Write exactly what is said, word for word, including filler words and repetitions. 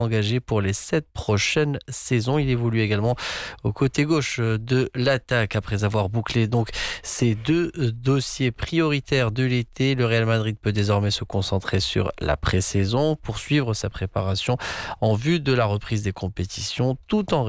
engagé pour les sept prochaines saisons. Il évolue également au côté gauche de l'attaque après avoir bouclé donc ces deux dossiers prioritaires de l'été. Le Real Madrid peut désormais se concentrer sur la pré-saison, poursuivre sa préparation en vue de la reprise des compétitions tout en